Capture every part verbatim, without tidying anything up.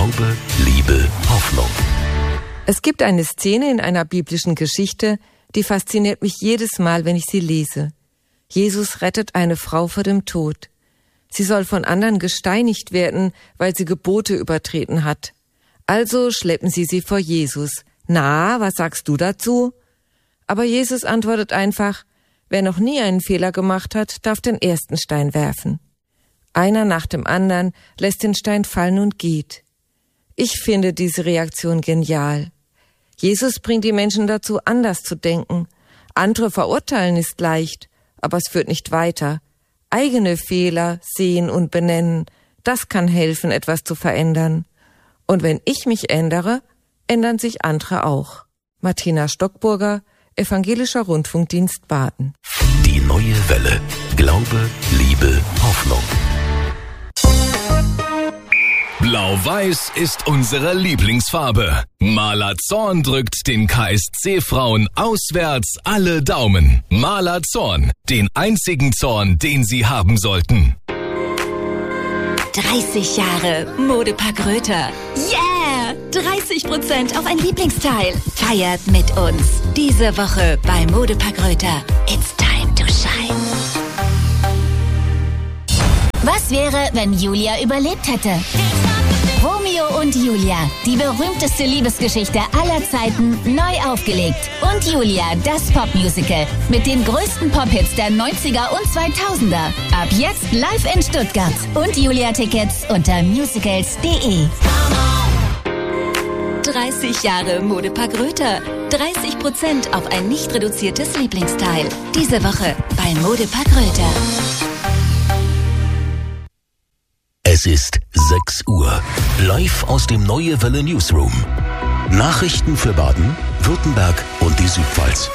Glaube, Liebe, Hoffnung. Es gibt eine Szene in einer biblischen Geschichte, die fasziniert mich jedes Mal, wenn ich sie lese. Jesus rettet eine Frau vor dem Tod. Sie soll von anderen gesteinigt werden, weil sie Gebote übertreten hat. Also schleppen sie sie vor Jesus. Na, was sagst du dazu? Aber Jesus antwortet einfach, wer noch nie einen Fehler gemacht hat, darf den ersten Stein werfen. Einer nach dem anderen lässt den Stein fallen und geht. Ich finde diese Reaktion genial. Jesus bringt die Menschen dazu, anders zu denken. Andere verurteilen ist leicht, aber es führt nicht weiter. Eigene Fehler sehen und benennen, das kann helfen, etwas zu verändern. Und wenn ich mich ändere, ändern sich andere auch. Martina Stockburger, Evangelischer Rundfunkdienst Baden. Die neue Welle. Glaube, Liebe, Hoffnung. Blau-Weiß ist unsere Lieblingsfarbe. Maler Zorn drückt den K S C-Frauen auswärts alle Daumen. Maler Zorn, den einzigen Zorn, den sie haben sollten. dreißig Jahre Modepark Röther. Yeah! dreißig Prozent auf ein Lieblingsteil. Feiert mit uns. Diese Woche bei Modepark Röther. It's time to shine. Was wäre, wenn Julia überlebt hätte? Romeo und Julia, die berühmteste Liebesgeschichte aller Zeiten, neu aufgelegt. Und Julia, das Popmusical mit den größten Pop-Hits der neunziger und zweitausender. Ab jetzt live in Stuttgart. Und Julia-Tickets unter musicals punkt de. dreißig Jahre Modepark Röther. dreißig Prozent auf ein nicht reduziertes Lieblingsteil. Diese Woche bei Modepark Röther. Es ist sechs Uhr. Live aus dem Neue Welle Newsroom. Nachrichten für Baden, Württemberg und die Südpfalz.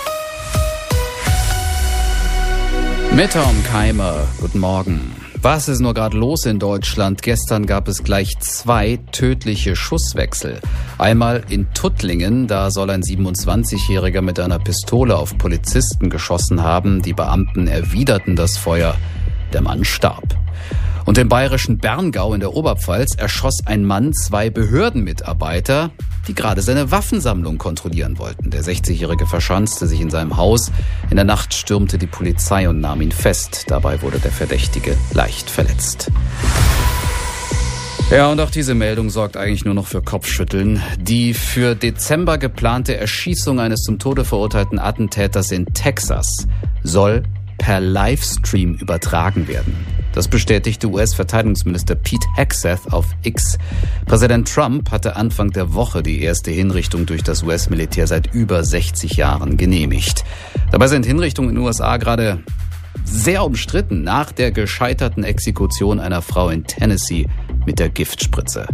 Mit Tom Keimer, guten Morgen. Was ist nur gerade los in Deutschland? Gestern gab es gleich zwei tödliche Schusswechsel. Einmal in Tuttlingen, da soll ein siebenundzwanzigjähriger mit einer Pistole auf Polizisten geschossen haben. Die Beamten erwiderten das Feuer. Der Mann starb. Und im bayerischen Berngau in der Oberpfalz erschoss ein Mann zwei Behördenmitarbeiter, die gerade seine Waffensammlung kontrollieren wollten. Der sechzigjährige verschanzte sich in seinem Haus. In der Nacht stürmte die Polizei und nahm ihn fest. Dabei wurde der Verdächtige leicht verletzt. Ja, und auch diese Meldung sorgt eigentlich nur noch für Kopfschütteln. Die für Dezember geplante Erschießung eines zum Tode verurteilten Attentäters in Texas soll per Livestream übertragen werden. Das bestätigte U S-Verteidigungsminister Pete Hegseth auf X. Präsident Trump hatte Anfang der Woche die erste Hinrichtung durch das U S-Militär seit über sechzig Jahren genehmigt. Dabei sind Hinrichtungen in den U S A gerade sehr umstritten nach der gescheiterten Exekution einer Frau in Tennessee mit der Giftspritze.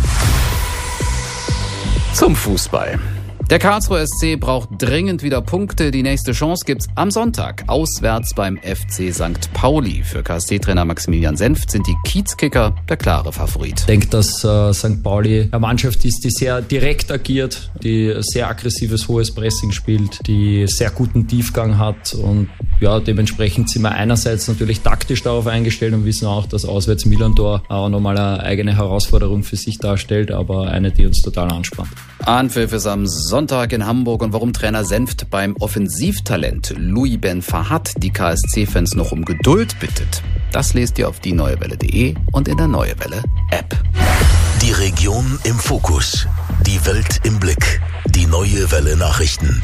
Zum Fußball. Der Karlsruher S C braucht dringend wieder Punkte. Die nächste Chance gibt's am Sonntag auswärts beim F C Sankt Pauli. Für K S C-Trainer Maximilian Senft sind die Kiezkicker der klare Favorit. Ich denke, dass äh, Sankt Pauli eine Mannschaft ist, die sehr direkt agiert, die sehr aggressives, hohes Pressing spielt, die sehr guten Tiefgang hat und ja, dementsprechend sind wir einerseits natürlich taktisch darauf eingestellt und wissen auch, dass auswärts Millantor auch nochmal eine eigene Herausforderung für sich darstellt, aber eine, die uns total anspannt. Anpfiff ist am Sonntag in Hamburg und warum Trainer Senft beim Offensivtalent Louis Ben Fahad die K S C-Fans noch um Geduld bittet, das lest ihr auf die neue welle punkt de und in der Neue Welle App. Die Region im Fokus. Die Welt im Blick. Die Neue Welle Nachrichten.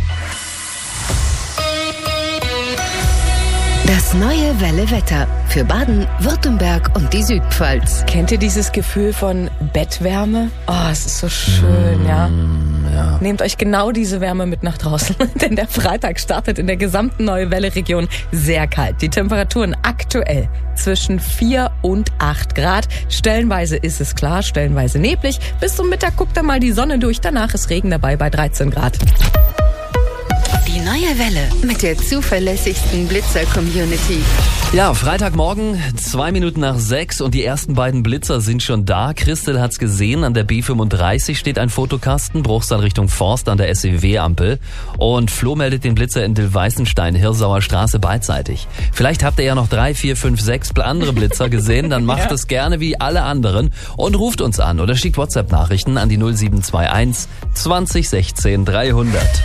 Das Neue Welle Wetter für Baden, Württemberg und die Südpfalz. Kennt ihr dieses Gefühl von Bettwärme? Oh, es ist so schön, mm, ja. ja. Nehmt euch genau diese Wärme mit nach draußen, denn der Freitag startet in der gesamten Neue Welle Region sehr kalt. Die Temperaturen aktuell zwischen vier und acht Grad. Stellenweise ist es klar, stellenweise neblig. Bis zum Mittag guckt dann mal die Sonne durch, danach ist Regen dabei bei dreizehn Grad. Die Die neue Welle mit der zuverlässigsten Blitzer-Community. Ja, Freitagmorgen, zwei Minuten nach sechs und die ersten beiden Blitzer sind schon da. Christel hat's gesehen, an der B fünfunddreißig steht ein Fotokasten, Bruchsal Richtung Forst an der S E W-Ampel. Und Flo meldet den Blitzer in Dillweißenstein, Hirsauer Straße beidseitig. Vielleicht habt ihr ja noch drei, vier, fünf, sechs andere Blitzer gesehen, dann macht es gerne wie alle anderen und ruft uns an oder schickt WhatsApp-Nachrichten an die null sieben zwei eins zwanzig sechzehn dreihundert.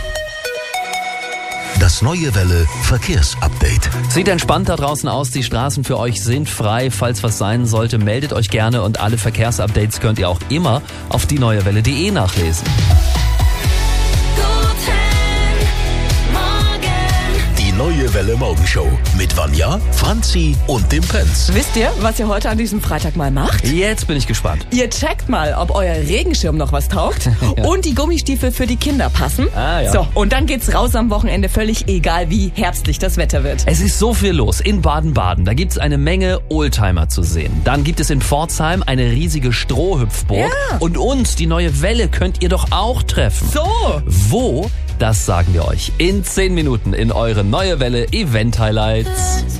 Das neue Welle Verkehrsupdate. Sieht entspannt da draußen aus, die Straßen für euch sind frei. Falls was sein sollte, meldet euch gerne und alle Verkehrsupdates könnt ihr auch immer auf die neue welle punkt de nachlesen. Die Neue Welle Morgenshow mit Vanja, Franzi und dem Pence. Wisst ihr, was ihr heute an diesem Freitag mal macht? Jetzt bin ich gespannt. Ihr checkt mal, ob euer Regenschirm noch was taugt ja. und die Gummistiefel für die Kinder passen. Ah, ja. So, und dann geht's raus am Wochenende, völlig egal, wie herbstlich das Wetter wird. Es ist so viel los in Baden-Baden. Da gibt's eine Menge Oldtimer zu sehen. Dann gibt es in Pforzheim eine riesige Strohhüpfburg. Ja. Und uns, die Neue Welle, könnt ihr doch auch treffen. So. Wo? Das sagen wir euch in zehn Minuten in eure Neue Welle Event Highlights.